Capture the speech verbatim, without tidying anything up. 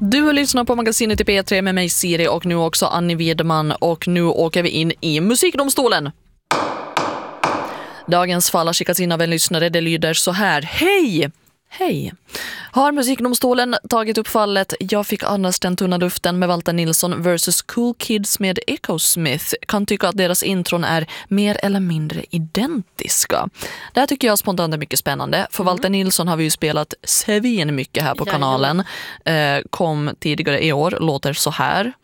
Du har lyssnat på magasinet i P tre med mig Siri och nu också Annie Wiedemann, och nu åker vi in i Musikdomstolen. Dagens fall har skickats in av en lyssnare. Det lyder så här: Hej! Hej! Har Musikdomstolen tagit upp fallet Jag fick andas den tunna luften med Walter Nilsson versus Cool Kids med Echo Smith? Kan tycka att deras intron är mer eller mindre identiska. Det här tycker jag spontant är mycket spännande. För mm. Walter Nilsson har vi ju spelat svin mycket här på kanalen. Eh, kom tidigare i år, låter så här.